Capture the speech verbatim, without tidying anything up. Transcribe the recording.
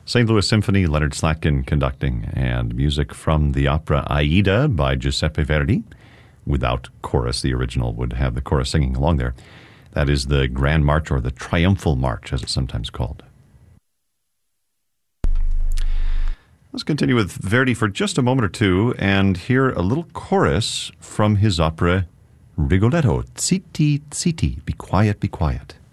Saint Louis Symphony, Leonard Slatkin conducting, and music from the opera Aida by Giuseppe Verdi, without chorus. The original would have the chorus singing along there. That is the Grand March, or the Triumphal March, as it's sometimes called. Let's continue with Verdi for just a moment or two and hear a little chorus from his opera Rigoletto. Zitti, zitti, be quiet, be quiet.